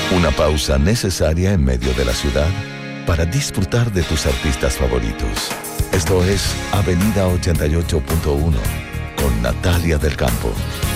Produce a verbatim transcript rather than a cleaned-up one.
Una pausa necesaria en medio de la ciudad para disfrutar de tus artistas favoritos. Esto es Avenida ochenta y ocho punto uno con Natalia del Campo.